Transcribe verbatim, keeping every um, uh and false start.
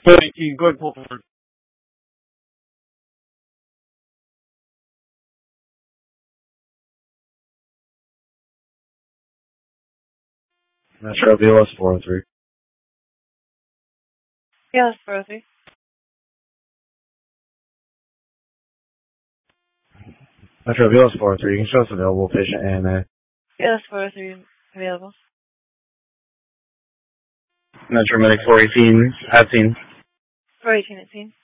four eighteen, go ahead and pull forward. Metro B L S four oh three. B L S four oh three. Metro B L S four oh three, you can show us available patient A N A. B L S four oh three available. Metro Medic four eighteen, at scene. four eighteen at scene.